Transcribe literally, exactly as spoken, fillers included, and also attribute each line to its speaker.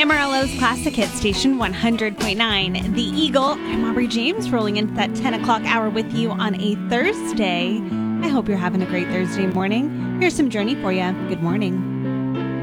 Speaker 1: Amarillo's Classic Hit Station one hundred point nine. The Eagle. I'm Aubrey James, rolling into that ten o'clock hour with you on a Thursday. I hope you're having a great Thursday morning. Here's some Journey for you. Good morning.